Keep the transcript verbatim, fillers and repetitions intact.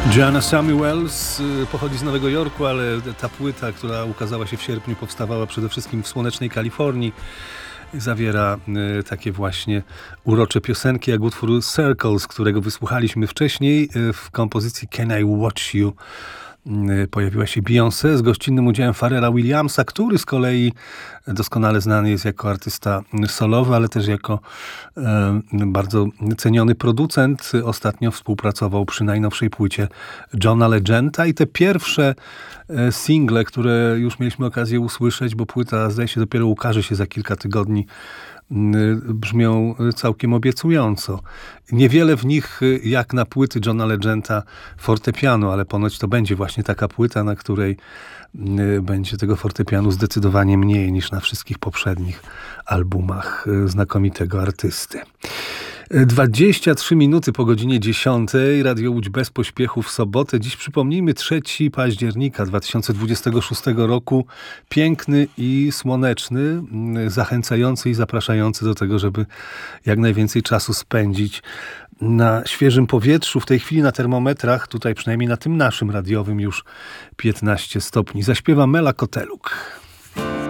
Joanna Samuels y, pochodzi z Nowego Jorku, ale ta płyta, która ukazała się w sierpniu, powstawała przede wszystkim w słonecznej Kalifornii. Zawiera y, takie właśnie urocze piosenki, jak utwór Circles, którego wysłuchaliśmy wcześniej y, w kompozycji Can I Watch You. Pojawiła się Beyoncé z gościnnym udziałem Pharrella Williamsa, który z kolei doskonale znany jest jako artysta solowy, ale też jako e, bardzo ceniony producent. Ostatnio współpracował przy najnowszej płycie Johna Legenda i te pierwsze e, single, które już mieliśmy okazję usłyszeć, bo płyta, zdaje się, dopiero ukaże się za kilka tygodni, brzmią całkiem obiecująco. Niewiele w nich, jak na płyty Johna Legenda, fortepianu, ale ponoć to będzie właśnie taka płyta, na której będzie tego fortepianu zdecydowanie mniej niż na wszystkich poprzednich albumach znakomitego artysty. dwadzieścia trzy minuty po godzinie dziesiątej. Radio Łódź bez pośpiechu w sobotę. Dziś przypomnijmy trzeciego października dwa tysiące dwudziestego szóstego roku. Piękny i słoneczny, zachęcający i zapraszający do tego, żeby jak najwięcej czasu spędzić na świeżym powietrzu. W tej chwili na termometrach, tutaj przynajmniej na tym naszym radiowym, już piętnaście stopni. Zaśpiewa Mela Koteluk.